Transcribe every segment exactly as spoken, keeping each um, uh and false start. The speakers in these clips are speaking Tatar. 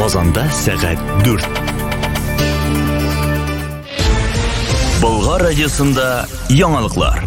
Казанда сәгать дүрт. Болгар радиосында яңалыклар.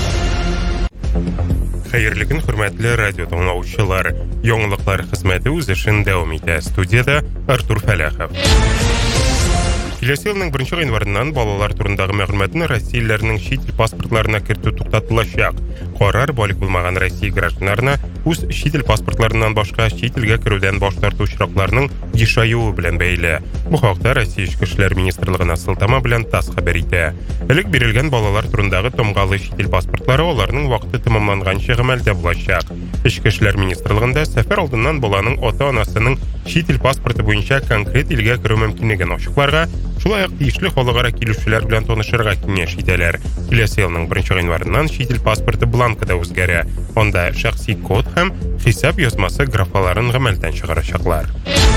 Хәерле көн, хөрмәтле радио тыңлаучылар. Яңалыклар хезмәте үз эшен дәвам итә. Студияда Артур Фәләхов. Киләсе елның беренче январыннан балалар турындагы мәгълүматны Россияләрнең чит ил паспортларына кертү туктатылачак. Карар балык булмаган Россия гражданнарына үз чит ил паспортларыннан башка чит илгә керүдән баш тарту очракларының ешаюы белән бәйле. Бу хакта Россия Ичке эшләр министрлыгына сылтама белән ТАСС хәбәр итә. Элек бирелгән балалар турындагы томгалы чит ил паспортлары аларның вакыты тәмамланганча гамәлдә булачак. Ичке эшләр министрлыгында сәфәр алдыннан баланың ата-анасының чит ил паспорты буенча конкрет илгә керү мөмкинлеген ачыкларга, шулай ук тиешле халыкара килешүләр белән танышырга киңәш итәләр. Киләсе елның беренче январыннан чит ил паспорты бланкыда үзгәрә. Анда шәхси код һәм хисап язмасы графаларын гамәлдән чыгарачаклар.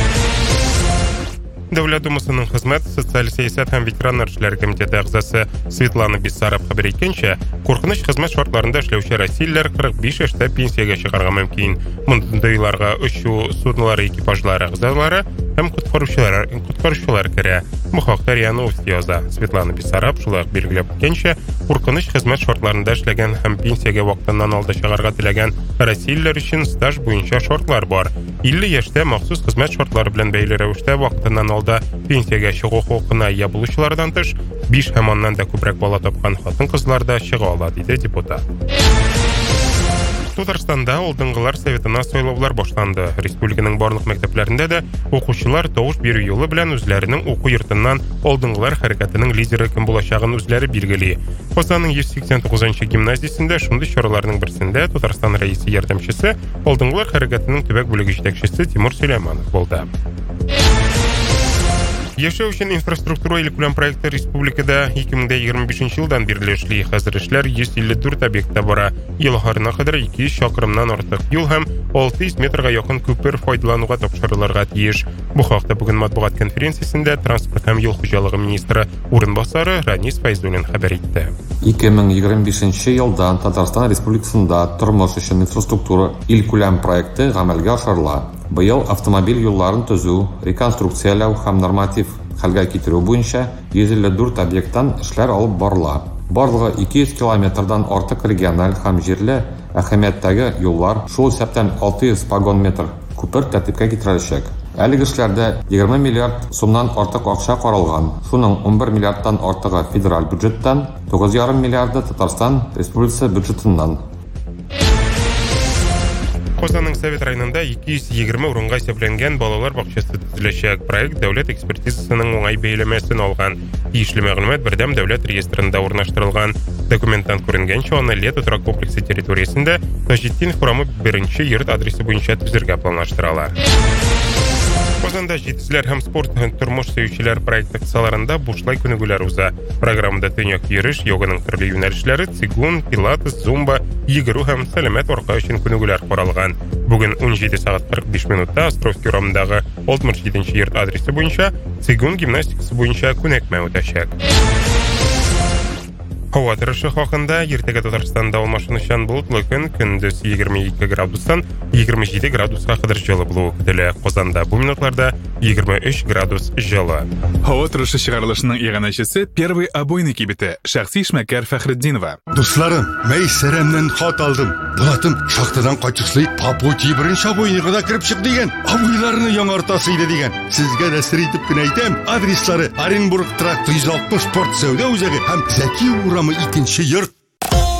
Дәүләт Думасының хезмәт, социаль сәясәт һәм ветераннар эшләре комитеты әгъзасы Светлана Бессаров хәбәр иткәнчә, куркыныч хезмәт шартларында эшләүче россиялеләр кырык биш яшьтә пенсиягә чыгарга мөмкин. Мондый уйларга очу суднолары экипажлары әгъзалары һәм коткаручылар, коткаручылар керә. Бу хакта РИА Новости яза. Светлана Бессаров шулай ук билгеләп иткәнчә, куркыныч хезмәт шартларында эшләгән һәм пенсиягә вакытыннан алда чыгарга теләгән россиялеләр өчен стаж буенча шартлар бар. илле яшьтә махсус хезмәт шартлары белән бәйле рәвештә вакытыннан алда пенсиягә чыгу хукукына ия булучылардан тыш, биш һәм аннан да күбрәк бала тапкан хатын-кызлар да чыга ала, диде депутат. Татарстанда алдынгылар советына сайлаулар башланды. Республиканың барлык мәктәпләрендә дә укучылар тавыш бирү юлы белән үзләренең уку йортыннан алдынгылар хәрәкәтенең лидеры кем булачагын үзләре билгели. Казанның йөз сиксән тугызынчы гимназиясендә шундый чараларның берсендә Татарстан рәисе ярдәмчесе, алдынгылар хәрәкәтенең төбәк бүлеге җитәкчесе Тимур Сөләйманов булды. Яшәү өчен инфраструктура илкүләм проекты республикада ике мең егерме бишенче елдан бирле эшли. Хәзер эшләр йөз илле дүрт объектта бара. Ел ахырына кадәр ике йөз чакрымнан артык юл һәм алты йөз метрга якын күпер файдалануга тапшырылырга тиеш. Бу хакта бүген матбугат конференциясендә транспорт һәм юл хуҗалыгы министры урынбасары Ранис Файзуллин хәбәр итте. ике мең егерме бишенче елдан Татарстан Республикасында тормыш өчен инфраструктура илкүләм проекты гамәлгә ашырыла. Быел автомобиль юлларын төзү, реконструкцияләү һәм норматив хәлгә китерү буенча йөз илле дүрт объекттан эшләр алып барыла. Барлыгы ике йөз километрдан артык региональ һәм җирле әһәмияттәге юллар, шул исәптән алты йөз погон метр күпер тәртипкә китереләчәк. Әлеге эшләрдә егерме миллиард сумнан артык акча каралган. Шуның ун бер миллиардтан артыгы федераль бюджеттан, тугыз ярым миллиарды Татарстан Республикасы бюджетыннан. Казанның Совет районында ике йөз егерме урынга исәпләнгән балалар бакчасы төзеләчәк. Проект дәүләт экспертизасының уңай бәяләмәсен алган. Тиешле мәгълүмат бердәм дәүләт реестрында урнаштырылган. Документтан күренгәнчә, аны Лето торак комплексы территориясендә Таҗетдинов урамы беренче йорт адресы буенча төзергә планлаштыралар. Казанда җитезләр һәм спорт һәм тормыш сөючеләр проекты кысаларында бушлай күнегүләр уза. Программада төньяк йөреш, йоганың төрле юнәлешләре, цигун, пилатес, зумба, йөгерү һәм сәламәт арка өчен күнегүләр каралган. Бүген ун җиде сәгать кырык биш минутта Островский урамындагы алтмыш җиденче йорт адресы буенча цигун гимнастикасы буенча күнекмә үтәчәк. Һава торышы хакында иртәгә Татарстанда алмашынучан болытлы көн, көндез егерме ике градустан егерме җиде градуска кадәр җылы булуы көтелә. Казанда бу минутларда егерме өч градус җылы. Һава торышы чыгарылышының иганәчесе Первый обойный кибете шәхси эшмәкәр Фәхретдинова. Дусларым, Мәйсәрәмнән хат алдым. Булатым шахтадан кайтышлый Папути беренче обойныйга да кирип чык дигән. Абыйларны яңартасы иде дигән. Сезгә дә сер итеп кенә әйтәм. Адреслары Оренбург тракт йөз алтмыш спорт сәүдә үзәге һәм Зәки урамы икенче йорт.